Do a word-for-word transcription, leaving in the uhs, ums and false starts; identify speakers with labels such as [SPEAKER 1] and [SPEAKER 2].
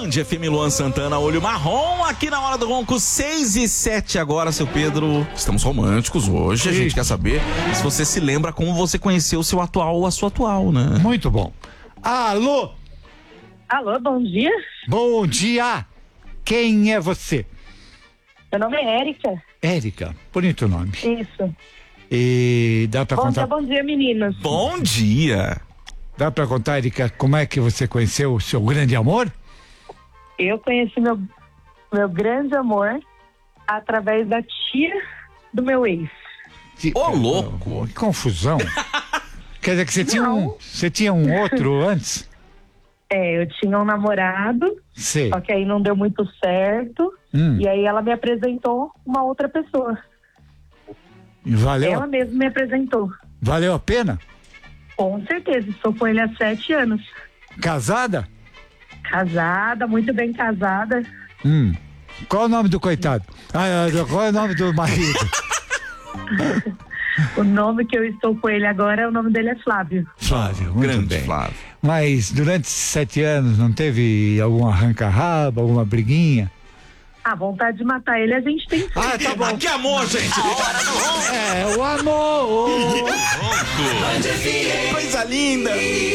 [SPEAKER 1] Band F M, Luan Santana, Olho Marrom, aqui na Hora do Ronco, seis e sete agora, seu Pedro. Estamos românticos hoje, a gente quer saber se você se lembra como você conheceu o seu atual ou a sua atual, né?
[SPEAKER 2] Muito bom. Alô?
[SPEAKER 3] Alô, bom dia.
[SPEAKER 2] Bom dia. Quem é você?
[SPEAKER 3] Meu nome é Érica.
[SPEAKER 2] Érica, bonito nome.
[SPEAKER 3] Isso.
[SPEAKER 2] E dá pra
[SPEAKER 3] Bom
[SPEAKER 2] contar...
[SPEAKER 3] dia, bom dia, meninos.
[SPEAKER 1] Bom dia.
[SPEAKER 2] Dá pra contar, Érica, como é que você conheceu o seu grande amor?
[SPEAKER 3] Eu conheci meu, meu grande amor através da tia do meu ex.
[SPEAKER 2] Que,
[SPEAKER 1] Ô, louco.
[SPEAKER 2] Que confusão. Quer dizer que você tinha, um, você tinha um outro antes?
[SPEAKER 3] É, eu tinha um namorado,
[SPEAKER 2] Sei.
[SPEAKER 3] só que aí não deu muito certo.
[SPEAKER 2] Hum.
[SPEAKER 3] E aí ela me apresentou uma outra pessoa.
[SPEAKER 2] Valeu,
[SPEAKER 3] Ela mesma me apresentou.
[SPEAKER 2] valeu a pena?
[SPEAKER 3] Com certeza, estou com ele há sete anos.
[SPEAKER 2] Casada?
[SPEAKER 3] Casada, muito bem casada.
[SPEAKER 2] Hum. Qual o nome do coitado? Ah, qual é o nome do marido?
[SPEAKER 3] O nome que eu estou com ele agora, o nome dele é Flávio.
[SPEAKER 2] Flávio, muito
[SPEAKER 1] Grande
[SPEAKER 2] bem.
[SPEAKER 1] Flávio.
[SPEAKER 2] Mas durante sete anos não teve algum arranca-rabo, alguma briguinha?
[SPEAKER 3] A vontade de matar ele a gente tem sim.
[SPEAKER 2] Ah, tá bom.
[SPEAKER 1] Que amor, gente.
[SPEAKER 2] É, o amor.
[SPEAKER 1] Coisa linda.